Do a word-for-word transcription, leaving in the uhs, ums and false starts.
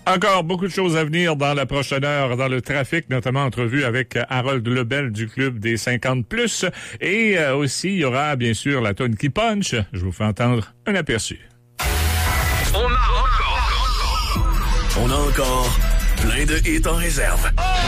Encore beaucoup de choses à venir dans la prochaine heure, dans le trafic, notamment entrevue avec Harold Lebel du Club des cinquante plus. Et euh, aussi, il y aura bien sûr la toune qui punch. Je vous fais entendre un aperçu. On a encore... On a encore plein de hits en réserve.